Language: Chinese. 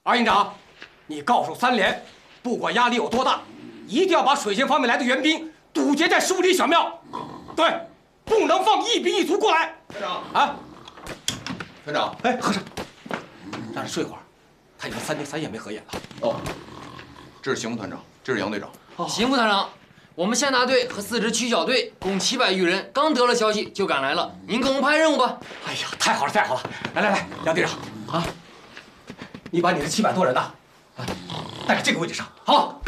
二营长，你告诉三连，不管压力有多大，一定要把水县方面来的援兵堵截在15里小庙。对，不能放一兵一卒过来。 团长啊， 团长， 哎，和尚，让他睡会儿，他已经3天3夜没合眼了。 哦，这是邢副团长，这是杨队长。 邢副团长，我们县大队和4支区小队共700余人，刚得了消息就赶来了，您给我们派任务吧。 哎呀，太好了，太好了！来，杨队长啊，你把你的700多人呐，带到这个位置上。好。